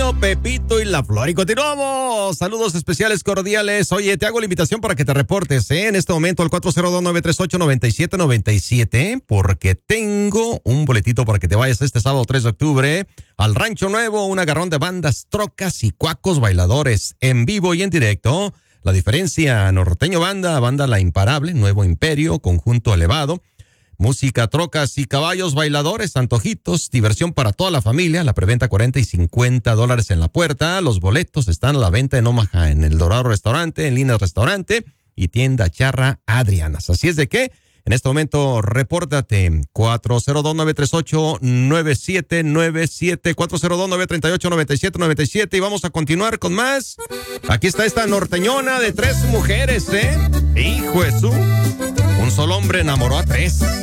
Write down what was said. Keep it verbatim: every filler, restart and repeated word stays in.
Lalo, Pepito y la Flor. Y continuamos. Saludos especiales cordiales. Oye, te hago la invitación para que te reportes ¿eh? en este momento al cuatro cero dos, nueve tres ocho, nueve siete nueve siete, porque tengo un boletito para que te vayas este sábado tres de octubre al Rancho Nuevo, un agarrón de bandas, trocas y cuacos bailadores en vivo y en directo. La diferencia, Norteño Banda, Banda La Imparable, Nuevo Imperio, Conjunto Elevado. Música, trocas y caballos bailadores, antojitos, diversión para toda la familia. La preventa cuarenta y cincuenta dólares en la puerta. Los boletos están a la venta en Omaha, en el Dorado Restaurante, en Lina's Restaurante y Tienda Charra Adrianas. Así es de que, en este momento, repórtate cuatro cero dos, nueve tres ocho, nueve siete nueve siete, cuatro cero dos, nueve tres ocho, nueve siete nueve siete, y vamos a continuar con más. Aquí está esta norteñona de tres mujeres, ¿eh? Hijo de su... Un solo hombre enamoró a tres.